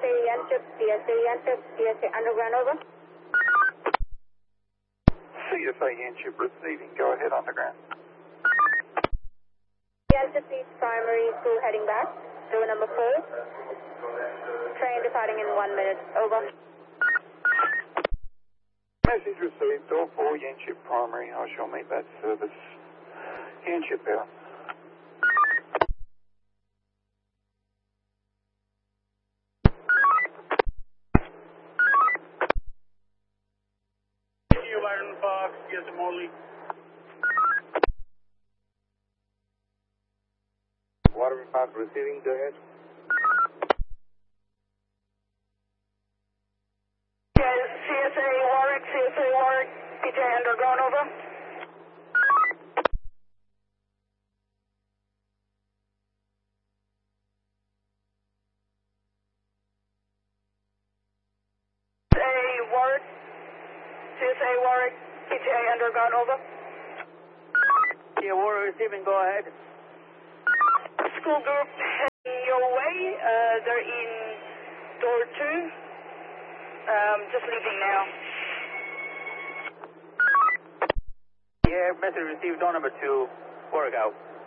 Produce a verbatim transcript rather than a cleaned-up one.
Yanchep, C S A Yanchep, C S A Underground, over. C S A Yanchep receiving, go ahead underground. Yanchep East Primary School heading back, door number four. Train departing in one minute, over. Message received, door four, Yanchep Primary, I shall meet that service. Yanchep out. Byron Fox, yes, I'm Morley. Waterman Fox receiving, go ahead. Yeah, C S A Warwick, C S A Warwick, P J Underground, over. C S A Warwick, C S A Warwick, P J Underground, over. Yeah, Warwick receiving, go ahead. School group heading your way, uh, they're in door two, um, just leaving now. Yeah, message received, door number two, Warwick out.